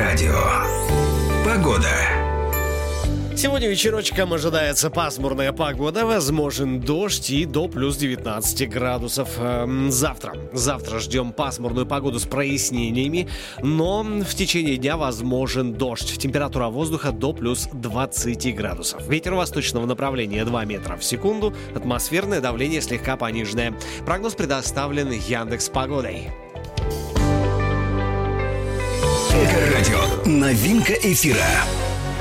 Эльдорадио. Погода. Сегодня вечерочком ожидается пасмурная погода, возможен дождь и до плюс 19 градусов. Завтра ждем пасмурную погоду с прояснениями, но в течение дня возможен дождь. Температура воздуха до плюс 20 градусов. Ветер восточного направления 2 метра в секунду, атмосферное давление слегка пониженное. Прогноз предоставлен Яндекс.Погодой. Эльдорадио. Новинка эфира.